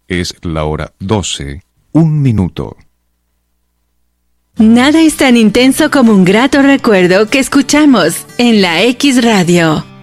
Es la hora 12, 1 minuto. Nada es tan intenso como un grato recuerdo que escuchamos en la X Radio.